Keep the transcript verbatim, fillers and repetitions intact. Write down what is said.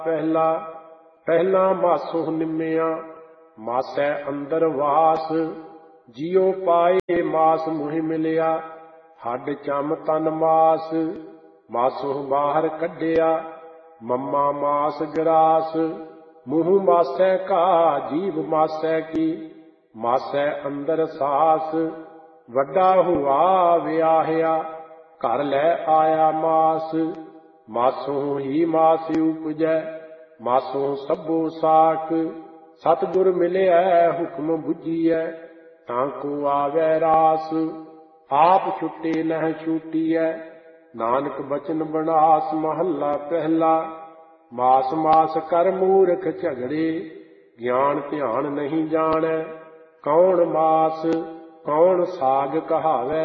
ਪਹਿਲਾ ਪਹਿਲਾ ਮਾਸੋ ਨਿੰਮਿਆ ਮਾਸੈ ਅੰਦਰ ਵਾਸ। ਜਿਉ ਪਾਏ ਮਾਸ ਮੁਹਿ ਮਿਲਿਆ ਹੱਡ ਚਮ ਤਨ ਮਾਸ। ਮਾਸੋ ਬਾਹਰ ਕੱਢਿਆ ਮਮਾ ਮਾਸ ਗਰਾਸ। ਮੂੰਹ ਮਾਸੈ ਕਾ ਜੀਭ ਮਾਸੈ ਕੀ ਮਾਸੈ ਅੰਦਰ ਸਾਸ। ਵੱਡਾ ਹੁਆ ਵਿਆਹਿਆ ਘਰ ਲੈ ਆਇਆ ਮਾਸ। ਮਾਸੋਂ ਹੀ ਮਾਸ ਉਪਜੈ ਮਾਸੋਂ ਸਭੋ ਸਾਕ। ਸਤਿਗੁਰ ਮਿਲਿਆ ਹੁਕਮ ਬੁਝੀਐ ਤਾਂ ਕੋ ਆਵੈ ਰਾਸ। ਆਪ ਛੁੱਟੇ ਨਹਿ ਛੂਟੀਐ ਨਾਨਕ ਬਚਨ ਬਨਾਸ। ਮਹੱਲਾ ਪਹਿਲਾ। ਮਾਸ ਮਾਸ ਕਰ ਮੂਰਖ ਝਗੜੇ ਗਿਆਨ ਧਿਆਨ ਨਹੀਂ ਜਾਣੈ। ਕੌਣ ਮਾਸ ਕੌਣ ਸਾਗ ਕਹਾਵੈ